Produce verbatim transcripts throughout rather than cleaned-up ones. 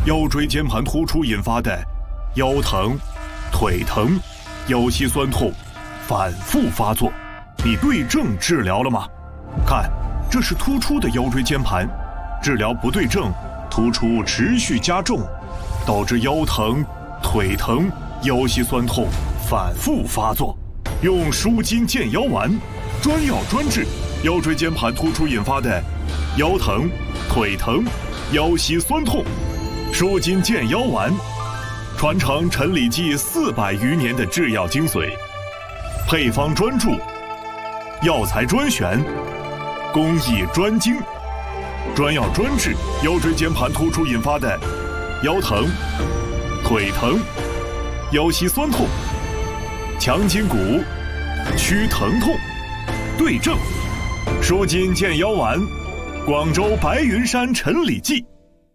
腰椎间盘突出引发的腰疼、腿疼、腰膝酸痛反复发作，你对症治疗了吗？看，这是突出的腰椎间盘，治疗不对症，突出持续加重，导致腰疼、腿疼、腰膝酸痛反复发作。用舒筋健腰丸，专药专治腰椎间盘突出引发的腰疼、腿疼、腰膝酸痛。舒筋健腰丸，传承陈李济四百余年的制药精髓，配方专注，药材专选，工艺专精，专药专治腰椎间盘突出引发的腰疼、腿疼、腰膝酸痛，强筋骨，祛疼痛，对症。舒筋健腰丸，广州白云山陈李济。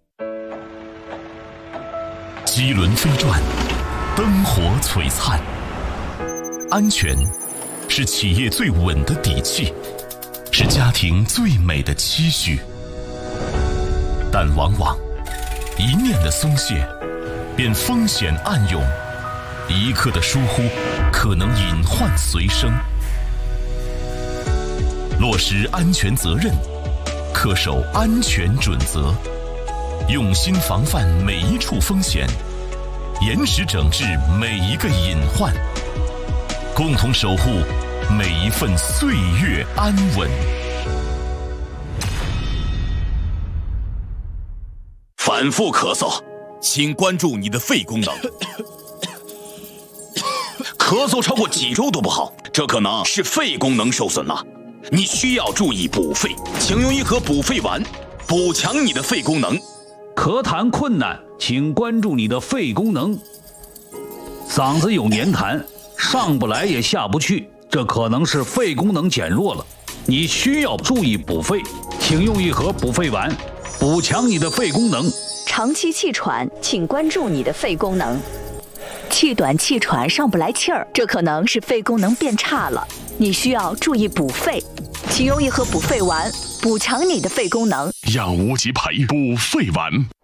机轮飞转，灯火璀璨。安全是企业最稳的底气，是家庭最美的期许。但往往一念的松懈，便风险暗涌；一刻的疏忽，可能隐患随身。落实安全责任，恪守安全准则，用心防范每一处风险，严实整治每一个隐患，共同守护每一份岁月安稳。 反复咳嗽，请关注你的肺功能。咳嗽超过几周都不好，这可能是肺功能受损了。你需要注意补肺，请用一盒补肺丸，补强你的肺功能。 咳痰困难，请关注你的肺功能。嗓子有黏痰，上不来也下不去，这可能是肺功能减弱了。你需要注意补肺，请用一盒补肺丸，补强你的肺功能。 长期气喘，请关注你的肺功能。气短气喘上不来气儿，这可能是肺功能变差了。你需要注意补肺，请用一盒补肺丸，补强你的肺功能。 药物及培补肺丸。